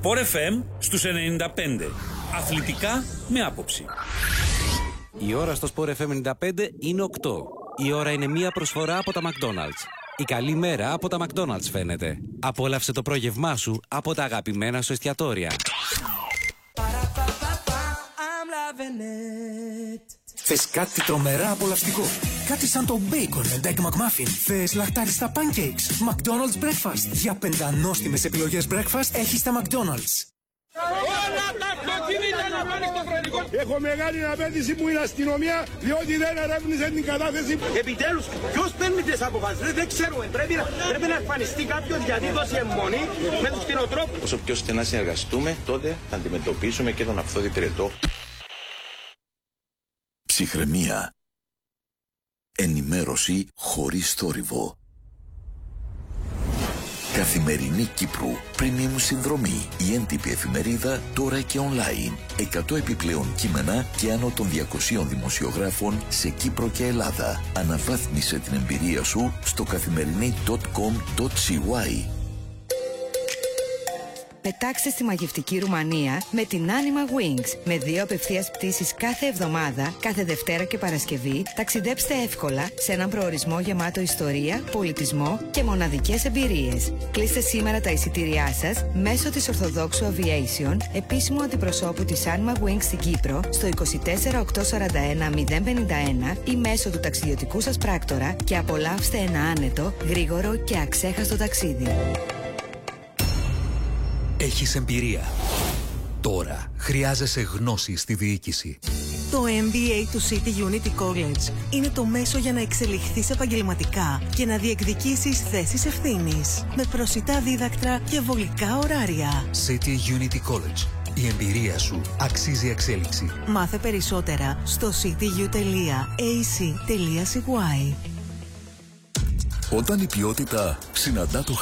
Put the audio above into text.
Sport FM στους 95. Αθλητικά με άποψη. Η ώρα στο Sport FM 95 είναι 8. Η ώρα είναι μία προσφορά από τα McDonald's. Η καλή μέρα από τα McDonald's φαίνεται. Απόλαυσε το πρόγευμά σου από τα αγαπημένα σου εστιατόρια. Θες κάτι τρομερά απολαυστικό? Κάτι σαν το bacon and egg McMuffin. Θες λαχτάριστα pancakes? McDonald's Breakfast. Για πεντανόστιμες επιλογές breakfast έχεις τα McDonald's. Όλα τα αυτοκίνητα να πάνε στο χρονικό. Έχω μεγάλη απέτηση που είναι αστυνομία, διότι δεν ερεύνησε την κατάθεση. Επιτέλους, ποιος παίρνει τις αποφάσεις? Δεν ξέρουμε. Πρέπει να εμφανιστεί κάποιος γιατί δώσει αιμονή με τους κτηνοτρόφους. Όσο πιο στενά συνεργαστούμε, τότε θα αντιμετωπίσουμε και τον αυθόδη πυρετό. Ψυχραιμία. Ενημέρωση χωρίς θόρυβο. Καθημερινή Κύπρου. Premium συνδρομή. Η έντυπη εφημερίδα τώρα και online. 100 επιπλέον κείμενα και άνω των 200 δημοσιογράφων σε Κύπρο και Ελλάδα. Αναβάθμισε την εμπειρία σου στο καθημερινή.com.cy. Πετάξτε στη μαγευτική Ρουμανία με την Anima Wings. Με 2 απευθείας πτήσεις κάθε εβδομάδα, κάθε Δευτέρα και Παρασκευή, ταξιδέψτε εύκολα σε έναν προορισμό γεμάτο ιστορία, πολιτισμό και μοναδικές εμπειρίες. Κλείστε σήμερα τα εισιτήριά σας μέσω της Ορθοδόξου Aviation, επίσημου αντιπροσώπου της Anima Wings στην Κύπρο, στο 24 841 051 ή μέσω του ταξιδιωτικού σας πράκτορα και απολαύστε ένα άνετο, γρήγορο και αξέχαστο ταξίδι. Έχεις εμπειρία. Τώρα χρειάζεσαι γνώση στη διοίκηση. Το MBA του City Unity College είναι το μέσο για να εξελιχθείς επαγγελματικά και να διεκδικήσεις θέσεις ευθύνης. Με προσιτά δίδακτρα και βολικά ωράρια. City Unity College. Η εμπειρία σου αξίζει εξέλιξη. Μάθε περισσότερα στο cityu.ac.cy. Όταν η ποιότητα συναντά το